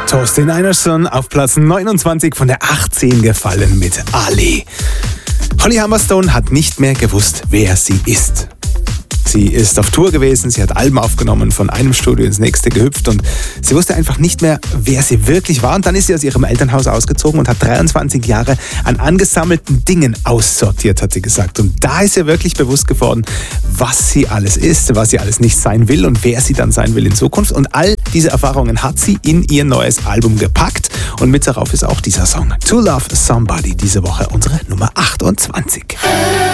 Thorsten Einerson auf Platz 29 von der 18 gefallen mit Ali. Holly Humberstone hat nicht mehr gewusst, wer sie ist. Sie ist auf Tour gewesen, sie hat Alben aufgenommen, von einem Studio ins nächste gehüpft und sie wusste einfach nicht mehr, wer sie wirklich war. Und dann ist sie aus ihrem Elternhaus ausgezogen und hat 23 Jahre an angesammelten Dingen aussortiert, hat sie gesagt. Und da ist ihr wirklich bewusst geworden, was sie alles ist, was sie alles nicht sein will und wer sie dann sein will in Zukunft. Und all diese Erfahrungen hat sie in ihr neues Album gepackt. Und mit darauf ist auch dieser Song To Love Somebody diese Woche unsere Nummer 28.